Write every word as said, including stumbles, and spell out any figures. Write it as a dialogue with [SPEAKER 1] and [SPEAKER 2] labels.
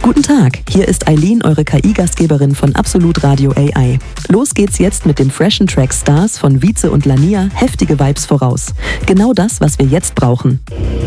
[SPEAKER 1] Guten Tag, hier ist Eileen, eure K I-Gastgeberin von Absolut Radio A I. Los geht's jetzt mit dem freshen Track Stars von Vize und Lania, heftige Vibes voraus. Genau das, was wir jetzt brauchen.